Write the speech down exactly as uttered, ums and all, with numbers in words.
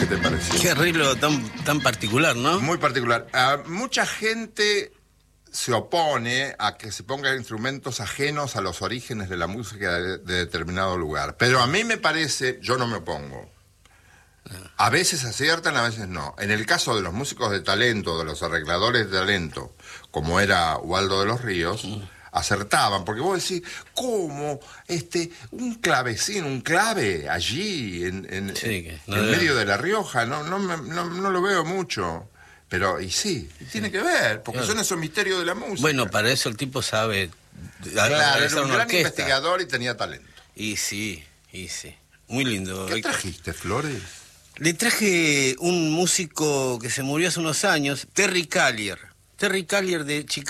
te pareció? Qué arreglo tan, tan particular, ¿no? Muy particular. Uh, mucha gente se opone a que se pongan instrumentos ajenos a los orígenes de la música de, de determinado lugar. Pero a mí me parece, yo no me opongo. A veces aciertan, a veces no. En el caso de los músicos de talento, de los arregladores de talento, como era Waldo de los Ríos, mm. acertaban, porque vos decís, ¿cómo? Este, un clavecín, un clave allí, en, en, sí, en, no en medio de La Rioja, no, no, me, no, no lo veo mucho. Pero, y sí, sí. tiene que ver, porque claro. son esos misterios de la música. Bueno, para eso el tipo sabe... Claro, era un gran orquesta. investigador y tenía talento. Y sí, y sí. Muy lindo. ¿Qué trajiste, Flores? Le traje un músico que se murió hace unos años, Terry Callier. Terry Callier de Chicago.